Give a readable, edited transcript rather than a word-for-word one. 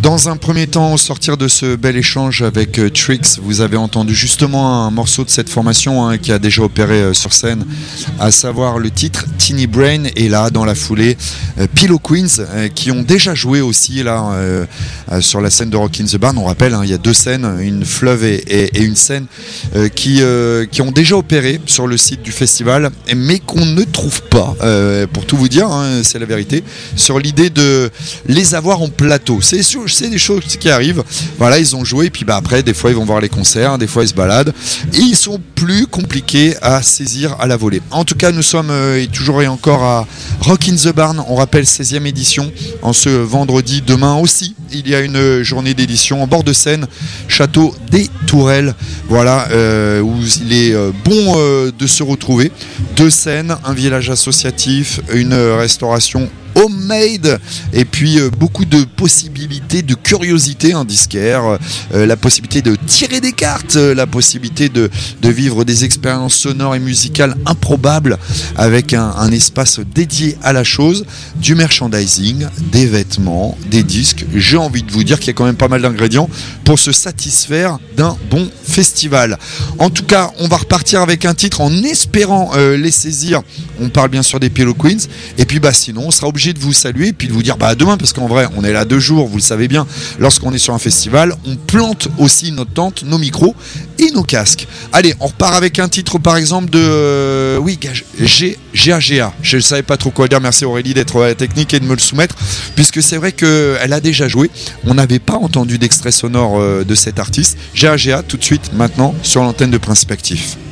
Dans un premier temps, au sortir de ce bel échange avec Trix, vous avez entendu justement un morceau de cette formation qui a déjà opéré sur scène, à savoir le titre Teeny Brain, et là dans la foulée Pillow Queens qui ont déjà joué aussi là sur la scène de Rock in the Barn. On rappelle, il y a deux scènes, une fleuve et une scène qui ont déjà opéré sur le site du festival, mais qu'on ne trouve pas, pour tout vous dire, c'est la vérité, sur l'idée de les avoir en plateau. C'est des choses qui arrivent. Voilà, ils ont joué, et puis après, des fois ils vont voir les concerts, des fois ils se baladent, et ils sont plus compliqués à saisir à la volée. En tout cas, nous sommes toujours et encore à Rock in the Barn, on rappelle 16e édition, en ce vendredi. Demain aussi, il y a une journée d'édition en bord de Seine, château des Tourelles, voilà, où il est bon de se retrouver. Deux scènes, un village associatif, une restauration homemade, et puis beaucoup de possibilités, de curiosité, un disquaire, la possibilité de tirer des cartes, la possibilité de vivre des expériences sonores et musicales improbables, avec un espace dédié à la chose, du merchandising, des vêtements, des disques. J'ai envie de vous dire qu'il y a quand même pas mal d'ingrédients pour se satisfaire d'un bon festival. En tout cas, on va repartir avec un titre en espérant les saisir. On parle bien sûr des Pillow Queens, et puis sinon on sera obligé de vous saluer et puis de vous dire à demain, parce qu'en vrai on est là 2 jours, vous le savez bien, lorsqu'on est sur un festival on plante aussi notre tente, nos micros et nos casques. Allez, on repart avec un titre par exemple de GAGA. Je ne savais pas trop quoi dire, merci Aurélie d'être à la technique et de me le soumettre, puisque c'est vrai qu'elle a déjà joué, on n'avait pas entendu d'extrait sonore de cet artiste. GAGA tout de suite maintenant sur l'antenne de Principe Actif.